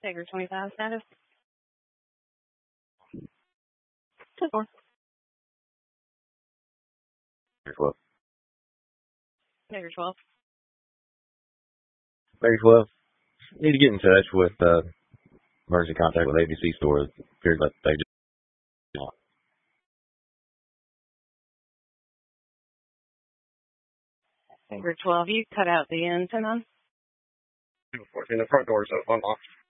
Tiger 25 status. 10-4. Tiger 12. Tiger 12. Tiger 12. Need to get in touch with emergency contact with ABC store. It appears like they just Tiger 12, you cut out the end, 10-9. The front door is unlocked.